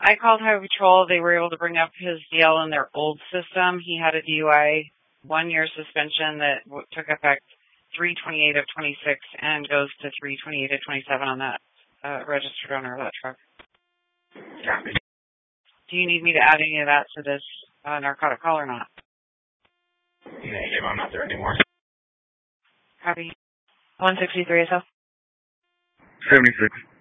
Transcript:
I called Highway Patrol. They were able to bring up his DL in their old system. He had a DUI 1-year suspension that took effect 3/28 of 26 and goes to 3/28 of 27 on that registered owner of that truck. Copy. Do you need me to add any of that to this narcotic call or not? Negative. I'm not there anymore. Copy. 163 is up. 76.